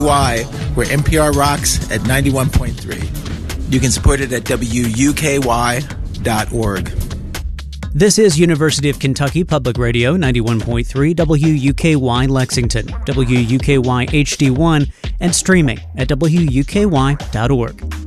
WUKY, where NPR rocks at 91.3. You can support it at WUKY.org. This is University of Kentucky Public Radio, 91.3 WUKY Lexington, WUKY HD1, and streaming at WUKY.org.